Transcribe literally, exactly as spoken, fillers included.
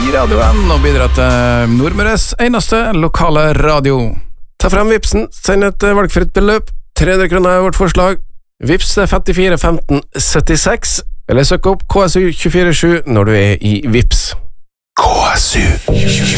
i radioen og bidra til Nordmøres eneste lokale radio. Ta frem Vipsen, send et valgfritt beløp. tre hundre kroner er vårt forslag. Vips er femtifire femten syttiseks, eller søk opp K S U to fire sju når du er i Vips. K S U